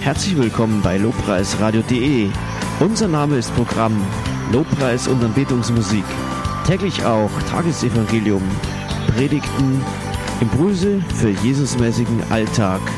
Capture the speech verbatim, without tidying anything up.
Herzlich willkommen bei lobpreisradio punkt de. Unser Name ist Programm Lobpreis und Anbetungsmusik. Täglich auch Tagesevangelium, Predigten, Impulse für Jesusmäßigen Alltag